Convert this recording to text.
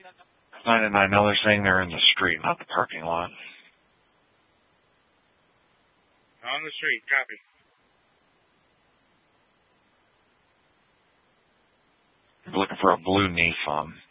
I know they're saying they're in the street, not the parking lot. On the street, copy. You're looking for a blue Nissan.